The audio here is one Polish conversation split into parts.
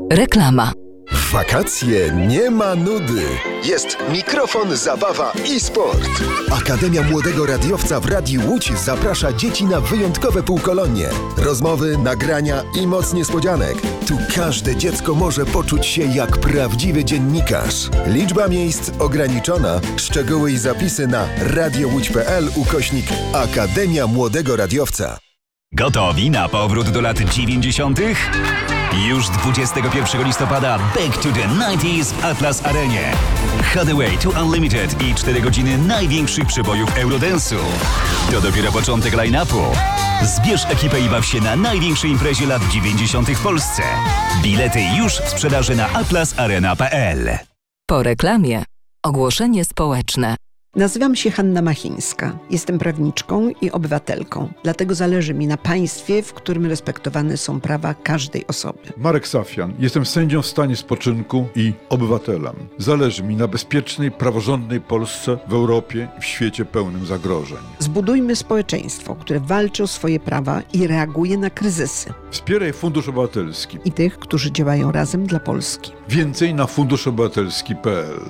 Reklama. W wakacje nie ma nudy. Jest mikrofon, zabawa i sport. Akademia Młodego Radiowca w Radiu Łódź zaprasza dzieci na wyjątkowe półkolonie. Rozmowy, nagrania i moc niespodzianek. Tu każde dziecko może poczuć się jak prawdziwy dziennikarz. Liczba miejsc ograniczona. Szczegóły i zapisy na radiołódź.pl/Akademia Młodego Radiowca. Gotowi na powrót do lat 90.? Już 21 listopada Back to the 90s w Atlas Arenie. Hathaway to Unlimited i 4 godziny największych przebojów Eurodance'u. To dopiero początek line-upu. Zbierz ekipę i baw się na największej imprezie lat 90. w Polsce. Bilety już w sprzedaży na atlasarena.pl. Po reklamie ogłoszenie społeczne. Nazywam się Hanna Machińska. Jestem prawniczką i obywatelką. Dlatego zależy mi na państwie, w którym respektowane są prawa każdej osoby. Marek Safian. Jestem sędzią w stanie spoczynku i obywatelem. Zależy mi na bezpiecznej, praworządnej Polsce w Europie i w świecie pełnym zagrożeń. Zbudujmy społeczeństwo, które walczy o swoje prawa i reaguje na kryzysy. Wspieraj Fundusz Obywatelski. I tych, którzy działają razem dla Polski. Więcej na funduszobywatelski.pl.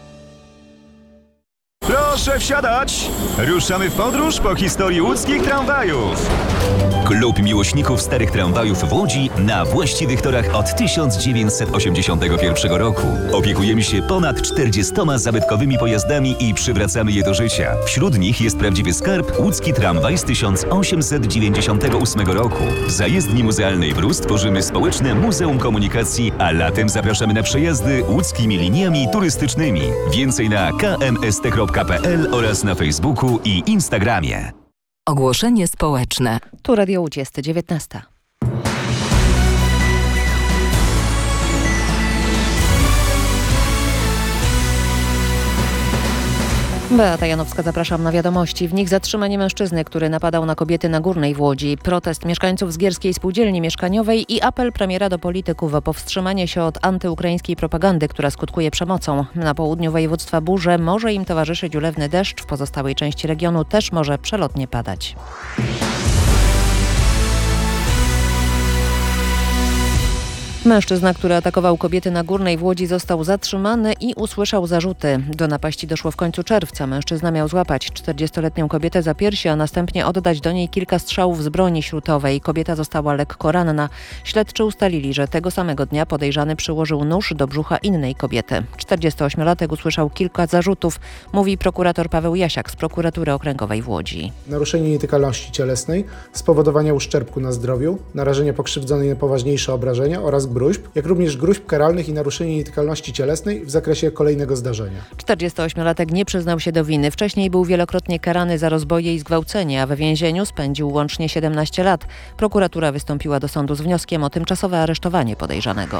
Proszę wsiadać! Ruszamy w podróż po historii łódzkich tramwajów. Klub miłośników starych tramwajów w Łodzi na właściwych torach od 1981 roku. Opiekujemy się ponad 40 zabytkowymi pojazdami i przywracamy je do życia. Wśród nich jest prawdziwy skarb łódzki tramwaj z 1898 roku. W zajezdni muzealnej Brus tworzymy społeczne Muzeum Komunikacji, a latem zapraszamy na przejazdy łódzkimi liniami turystycznymi. Więcej na kmst.pl oraz na Facebooku i Instagramie. Ogłoszenie społeczne. Tu Radio Łódź jest 19. Beata Janowska, zapraszam na wiadomości. W nich zatrzymanie mężczyzny, który napadał na kobiety na Górnej w Łodzi, protest mieszkańców z Gierskiej Spółdzielni Mieszkaniowej i apel premiera do polityków o powstrzymanie się od antyukraińskiej propagandy, która skutkuje przemocą. Na południu województwa burze może im towarzyszyć ulewny deszcz, w pozostałej części regionu też może przelotnie padać. Mężczyzna, który atakował kobiety na Górnej w Łodzi, został zatrzymany i usłyszał zarzuty. Do napaści doszło w końcu czerwca. Mężczyzna miał złapać 40-letnią kobietę za piersi, a następnie oddać do niej kilka strzałów z broni śrutowej. Kobieta została lekko ranna. Śledczy ustalili, że tego samego dnia podejrzany przyłożył nóż do brzucha innej kobiety. 48-latek usłyszał kilka zarzutów, mówi prokurator Paweł Jasiak z Prokuratury Okręgowej w Łodzi. Naruszenie nietykalności cielesnej, spowodowanie uszczerbku na zdrowiu, narażenie pokrzywdzonej na poważniejsze obrażenia oraz gróźb, jak również gróźb karalnych i naruszenie nietykalności cielesnej w zakresie kolejnego zdarzenia. 48-latek nie przyznał się do winy. Wcześniej był wielokrotnie karany za rozboje i zgwałcenie, a we więzieniu spędził łącznie 17 lat. Prokuratura wystąpiła do sądu z wnioskiem o tymczasowe aresztowanie podejrzanego.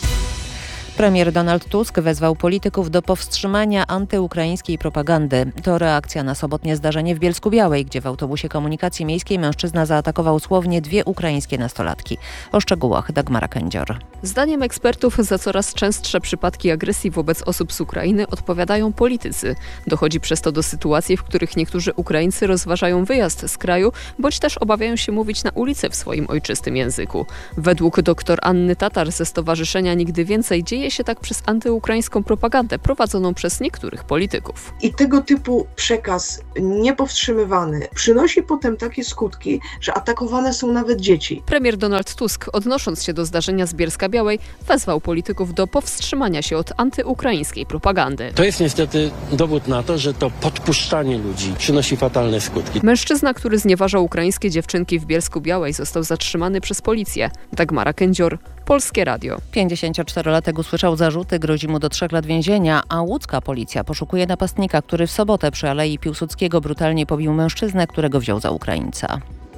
Premier Donald Tusk wezwał polityków do powstrzymania antyukraińskiej propagandy. To reakcja na sobotnie zdarzenie w Bielsku-Białej, gdzie w autobusie komunikacji miejskiej mężczyzna zaatakował słownie 2 ukraińskie nastolatki. O szczegółach Dagmara Kędzior. Zdaniem ekspertów za coraz częstsze przypadki agresji wobec osób z Ukrainy odpowiadają politycy. Dochodzi przez to do sytuacji, w których niektórzy Ukraińcy rozważają wyjazd z kraju, bądź też obawiają się mówić na ulicy w swoim ojczystym języku. Według dr Anny Tatar ze Stowarzyszenia Nigdy Więcej dzieje się tak przez antyukraińską propagandę prowadzoną przez niektórych polityków. I tego typu przekaz niepowstrzymywany przynosi potem takie skutki, że atakowane są nawet dzieci. Premier Donald Tusk, odnosząc się do zdarzenia z Bielska-Białej, wezwał polityków do powstrzymania się od antyukraińskiej propagandy. To jest niestety dowód na to, że to podpuszczanie ludzi przynosi fatalne skutki. Mężczyzna, który znieważał ukraińskie dziewczynki w Bielsku-Białej, został zatrzymany przez policję. Dagmara Kędzior, Polskie Radio. 54-latek usłyszał zarzuty, grozi mu do 3 lat więzienia, a łódzka policja poszukuje napastnika, który w sobotę przy Alei Piłsudskiego brutalnie pobił mężczyznę, którego wziął za Ukraińca.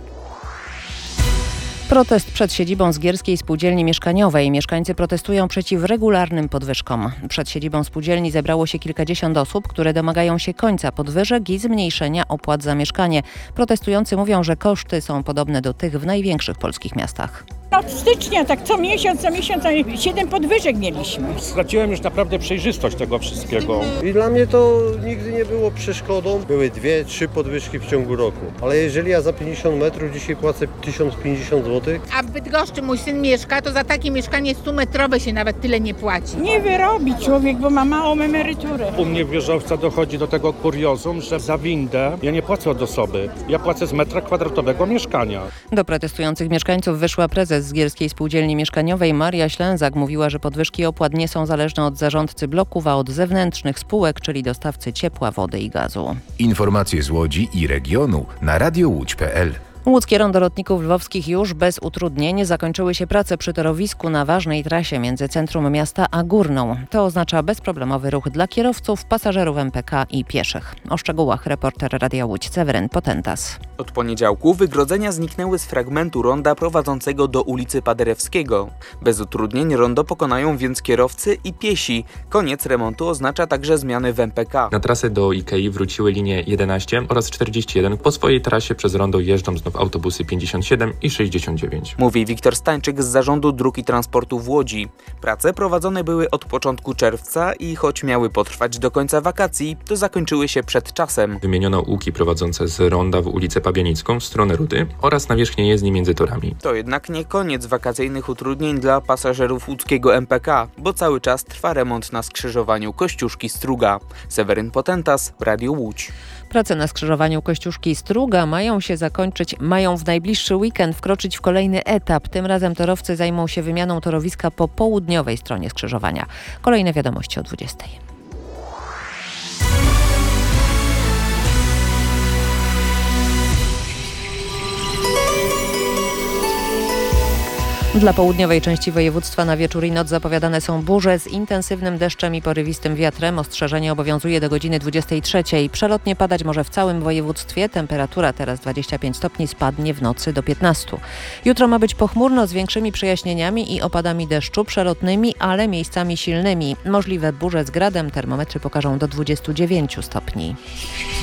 Protest przed siedzibą Zgierskiej Spółdzielni Mieszkaniowej. Mieszkańcy protestują przeciw regularnym podwyżkom. Przed siedzibą spółdzielni zebrało się kilkadziesiąt osób, które domagają się końca podwyżek i zmniejszenia opłat za mieszkanie. Protestujący mówią, że koszty są podobne do tych w największych polskich miastach. Od stycznia, tak co miesiąc, 7 podwyżek mieliśmy. Straciłem już naprawdę przejrzystość tego wszystkiego. I dla mnie to nigdy nie było przeszkodą. Były 2-3 podwyżki w ciągu roku. Ale jeżeli ja za 50 metrów dzisiaj płacę 1050 zł. A w Bydgoszczy mój syn mieszka, to za takie mieszkanie 100-metrowe się nawet tyle nie płaci. Nie wyrobi człowiek, bo ma małą emeryturę. U mnie w Wieżowca dochodzi do tego kuriozum, że za windę ja nie płacę od osoby. Ja płacę z metra kwadratowego mieszkania. Do protestujących mieszkańców wyszła prezes Zgierskiej Spółdzielni Mieszkaniowej Maria Ślęzak. Mówiła, że podwyżki opłat nie są zależne od zarządcy bloków, a od zewnętrznych spółek, czyli dostawcy ciepła, wody i gazu. Informacje z Łodzi i regionu na radiołódź.pl. Łódzkie Rondo Lotników Lwowskich już bez utrudnień zakończyły się prace przy torowisku na ważnej trasie między centrum miasta a Górną. To oznacza bezproblemowy ruch dla kierowców, pasażerów MPK i pieszych. O szczegółach reporter Radia Łódź Seweryn Potentas. Od poniedziałku wygrodzenia zniknęły z fragmentu ronda prowadzącego do ulicy Paderewskiego. Bez utrudnień rondo pokonają więc kierowcy i piesi. Koniec remontu oznacza także zmiany w MPK. Na trasę do Ikei wróciły linie 11 oraz 41. Po swojej trasie przez rondo jeżdżą znów autobusy 57 i 69. Mówi Wiktor Stańczyk z Zarządu Dróg i Transportu w Łodzi. Prace prowadzone były od początku czerwca i choć miały potrwać do końca wakacji, to zakończyły się przed czasem. Wymieniono łuki prowadzące z ronda w ulicę Pabianicką w stronę Rudy oraz nawierzchnię jezdni między torami. To jednak nie koniec wakacyjnych utrudnień dla pasażerów łódzkiego MPK, bo cały czas trwa remont na skrzyżowaniu Kościuszki-Struga. Seweryn Potentas, Radio Łódź. Prace na skrzyżowaniu Kościuszki-Struga mają w najbliższy weekend wkroczyć w kolejny etap. Tym razem torowcy zajmą się wymianą torowiska po południowej stronie skrzyżowania. Kolejne wiadomości o 20:00. Dla południowej części województwa na wieczór i noc zapowiadane są burze z intensywnym deszczem i porywistym wiatrem. Ostrzeżenie obowiązuje do godziny 23:00. Przelotnie padać może w całym województwie. Temperatura teraz 25 stopni, spadnie w nocy do 15. Jutro ma być pochmurno z większymi przejaśnieniami i opadami deszczu przelotnymi, ale miejscami silnymi. Możliwe burze z gradem, termometry pokażą do 29 stopni.